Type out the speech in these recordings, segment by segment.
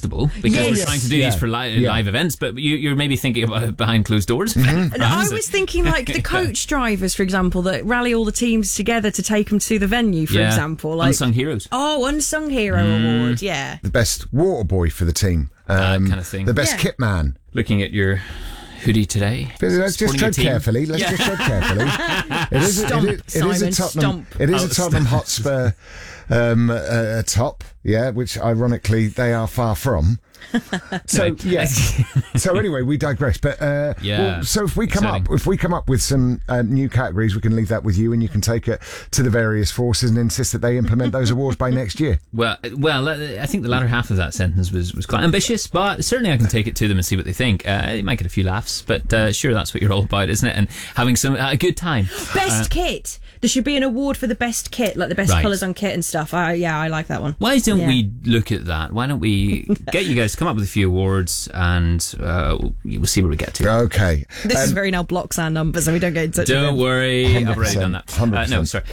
festival because we're trying to do these for live events, but you're maybe thinking about it behind closed doors. And I was thinking like the coach drivers, for example, that rally all the teams together to take them to the venue, for example. Like, Unsung Heroes. Oh, Unsung Hero Award, yeah. The best water boy for the team. Kind of thing. The best kit man. Looking at your hoodie today. Let's just tread carefully. It is a Tottenham Hotspur top, which ironically they are far from. So so anyway, we digress. But so if we come up with some new categories, we can leave that with you, and you can take it to the various forces and insist that they implement those awards by next year. Well, I think the latter half of that sentence was quite ambitious, but certainly I can take it to them and see what they think. It might get a few laughs, but sure, that's what you're all about, isn't it? And having a good time. Best kit. There should be an award for the best kit, like the best colours on kit and stuff. I like that one. Why don't we look at that? Why don't we get you guys to come up with a few awards, and we'll see where we get to. Okay. This is very now blocks our numbers, and we don't get in touch with them. Don't worry, I've already done that. 100%. No, sorry.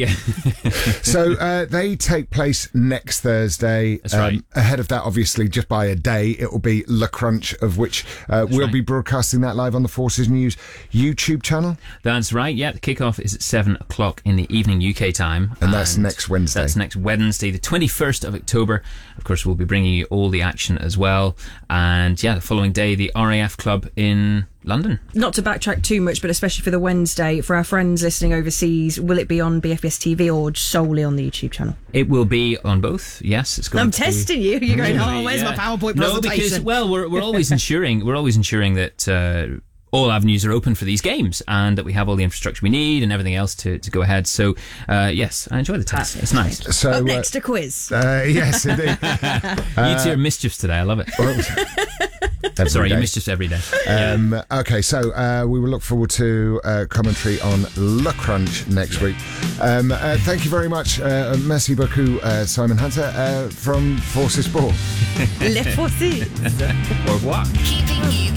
So they take place next Thursday. That's right. Ahead of that, obviously, just by a day, it will be Le Crunch, of which we'll be broadcasting that live on the Forces News YouTube channel. That's right, yeah. The kickoff is at 7 o'clock in the evening UK time. And that's next Wednesday. That's next Wednesday, the 21st of October. Of course, we'll be bringing you all the action as well. And the following day, the RAF Club in London. Not to backtrack too much, but especially for the Wednesday, for our friends listening overseas, will it be on BFBS TV or solely on the YouTube channel? It will be on both, yes. It's going testing you. You're going, where's my PowerPoint presentation? No, because, we're always ensuring that all avenues are open for these games, and that we have all the infrastructure we need and everything else to go ahead. So, yes, I enjoy the test. It's nice. So, up next, a quiz. Yes, indeed. You two are mischiefs today. I love it. Sorry, you mischiefs every day. Okay, so we will look forward to commentary on Le Crunch next week. Thank you very much. Merci beaucoup, Simon Hunter from Forces Sport. Les Forces. Au revoir. Keeping you